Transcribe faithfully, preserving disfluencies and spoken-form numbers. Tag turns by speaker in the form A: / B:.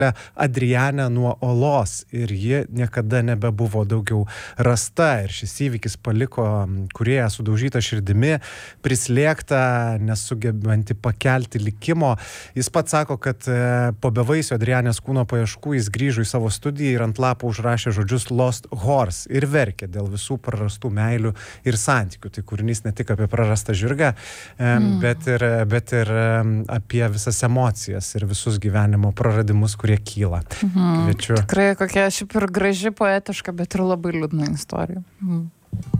A: Adrianę nuo olos ir ji niekada nebebuvo daugiau rasta. Ir šis įvykis paliko kūrėją sudaužytą širdimi, prislėgtą, nesugebantį pakelti likimo. Jis pats sako, kad po bevaisio Adrianės kūno paieškų jis grįžo į savo studiją ir ant lapo užrašė žodžius Lost Horse ir verkė dėl visų prarastų meilių ir santykių. Tai kūrinys ne tik apie prarastą žirgą, mm. bet, ir, bet ir apie visas emocijas ir visus gyvenimo praradimus, kurie kyla.
B: Mhm. Tikrai kokia šiaip ir graži, poetiška, bet ir labai liūdna istorija. Mhm.